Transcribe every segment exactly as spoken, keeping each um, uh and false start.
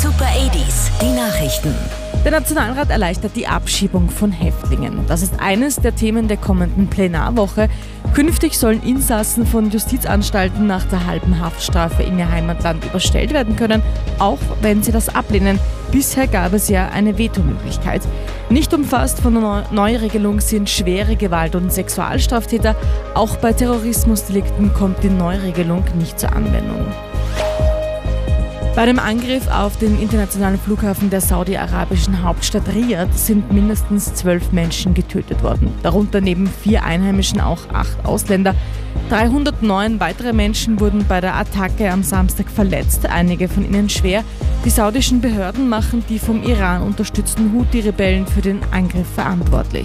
Super achtziger, die Nachrichten. Der Nationalrat erleichtert die Abschiebung von Häftlingen. Das ist eines der Themen der kommenden Plenarwoche. Künftig sollen Insassen von Justizanstalten nach der halben Haftstrafe in ihr Heimatland überstellt werden können, auch wenn sie das ablehnen. Bisher gab es ja eine Vetomöglichkeit. Nicht umfasst von der Neuregelung sind schwere Gewalt- und Sexualstraftäter. Auch bei Terrorismusdelikten kommt die Neuregelung nicht zur Anwendung. Bei dem Angriff auf den internationalen Flughafen der saudi-arabischen Hauptstadt Riad sind mindestens zwölf Menschen getötet worden. Darunter neben vier Einheimischen auch acht Ausländer. dreihundertneun weitere Menschen wurden bei der Attacke am Samstag verletzt, einige von ihnen schwer. Die saudischen Behörden machen die vom Iran unterstützten Houthi-Rebellen für den Angriff verantwortlich.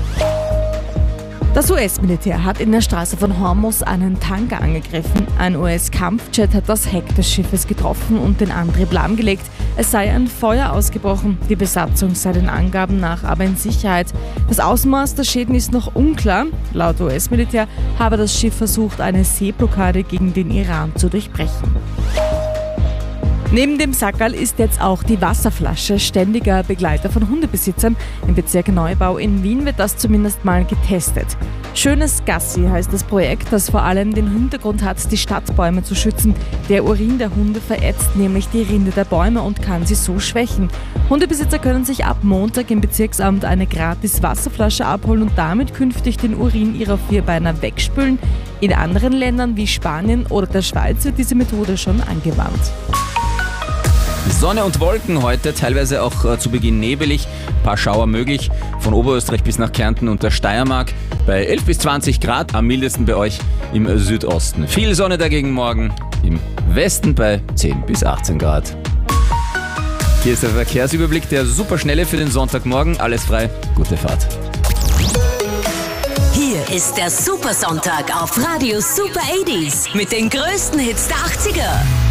Das U S-Militär hat in der Straße von Hormuz einen Tanker angegriffen. Ein U S-Kampfjet hat das Heck des Schiffes getroffen und den Antrieb lahmgelegt. Es sei ein Feuer ausgebrochen. Die Besatzung sei den Angaben nach aber in Sicherheit. Das Ausmaß der Schäden ist noch unklar. Laut U S-Militär habe das Schiff versucht, eine Seeblockade gegen den Iran zu durchbrechen. Neben dem Sackerl ist jetzt auch die Wasserflasche ständiger Begleiter von Hundebesitzern. Im Bezirk Neubau in Wien wird das zumindest mal getestet. Schönes Gassi heißt das Projekt, das vor allem den Hintergrund hat, die Stadtbäume zu schützen. Der Urin der Hunde verätzt nämlich die Rinde der Bäume und kann sie so schwächen. Hundebesitzer können sich ab Montag im Bezirksamt eine gratis Wasserflasche abholen und damit künftig den Urin ihrer Vierbeiner wegspülen. In anderen Ländern wie Spanien oder der Schweiz wird diese Methode schon angewandt. Sonne und Wolken heute, teilweise auch äh, zu Beginn nebelig, ein paar Schauer möglich, von Oberösterreich bis nach Kärnten und der Steiermark bei elf bis zwanzig Grad, am mildesten bei euch im Südosten. Viel Sonne dagegen morgen, im Westen bei zehn bis achtzehn Grad. Hier ist der Verkehrsüberblick, der Superschnelle für den Sonntagmorgen, alles frei, gute Fahrt. Hier ist der Supersonntag auf Radio Super achtziger mit den größten Hits der achtziger.